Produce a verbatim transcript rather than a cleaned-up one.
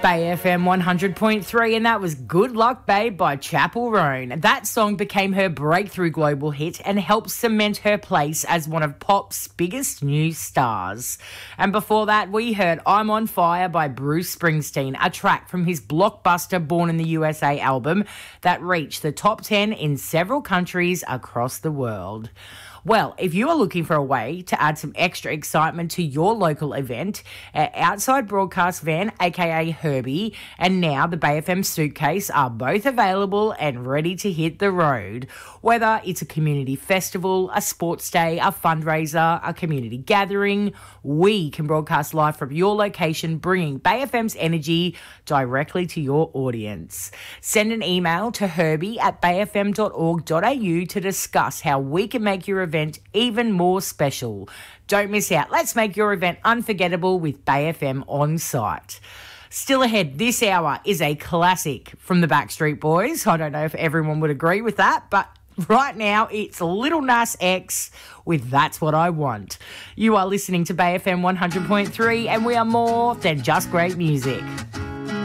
Bay F M one hundred point three, and that was Good Luck Babe by Chapel Roan. That song became her breakthrough global hit and helped cement her place as one of pop's biggest new stars. And before that, we heard I'm on Fire by Bruce Springsteen, a track from his blockbuster Born in the U S A album that reached the top ten in several countries across the world. Well, if you are looking for a way to add some extra excitement to your local event, uh, Outside Broadcast Van, aka Herbie, and now the Bay F M Suitcase are both available and ready to hit the road. Whether it's a community festival, a sports day, a fundraiser, a community gathering, we can broadcast live from your location, bringing Bay F M's energy directly to your audience. Send an email to herbie at bay f m dot org dot a u to discuss how we can make your event even more special. Don't miss out. Let's make your event unforgettable with Bay F M on site. Still ahead this hour is a classic from the Backstreet Boys. I don't know if everyone would agree with that, but right now it's Lil Nas X with That's What I Want. You are listening to Bay F M one hundred point three, and we are more than just great music.